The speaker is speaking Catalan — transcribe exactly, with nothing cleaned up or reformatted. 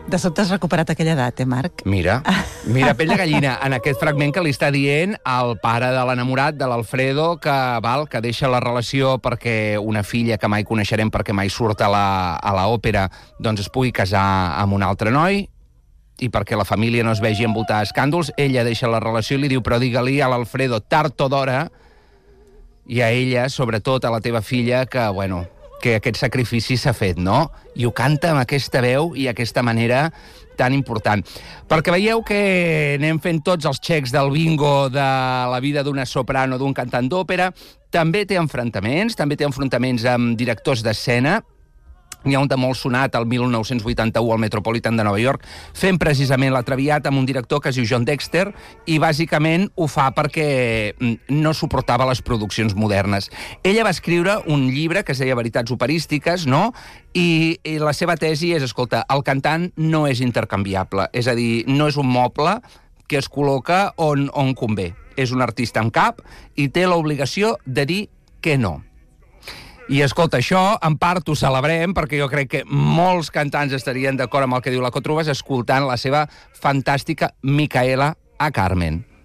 De sobte has recuperat aquella edat, eh, Marc? Mira, mira, pell de gallina, en aquest fragment que li està dient al pare de l'enamorat, de l'Alfredo, que, val, que deixa la relació perquè una filla que mai coneixerem perquè mai surt a la, a l'òpera, doncs es pugui casar amb un altre noi, i perquè la família no es vegi envoltada d'escàndols, ella deixa la relació i li diu, però digue-li a l'Alfredo tard o d'hora, i a ella, sobretot a la teva filla, que, bueno, que aquest sacrifici s'ha fet, no? I ho canta amb aquesta veu i aquesta manera tan important. Perquè veieu que anem fent tots els xecs del bingo de la vida d'una soprano, d'un cantant d'òpera, també té enfrontaments, també té enfrontaments amb directors d'escena. N'hi ha un de molt sonat, el mil nou-cents vuitanta-u, al Metropolitan de Nova York, fent precisament la Traviata amb un director que es diu John Dexter, i bàsicament ho fa perquè no suportava les produccions modernes. Ella va escriure un llibre que es deia Veritats operístiques, no? I, i la seva tesi és, escolta, el cantant no és intercanviable, és a dir, no és un moble que es col·loca on, on convé. És un artista amb cap i té l'obligació de dir que no. I, escolta, això, en part, ho celebrem, perquè jo crec que molts cantants estarien d'acord amb el que diu la Cotrubas escoltant la seva fantàstica Micaela a Carmen.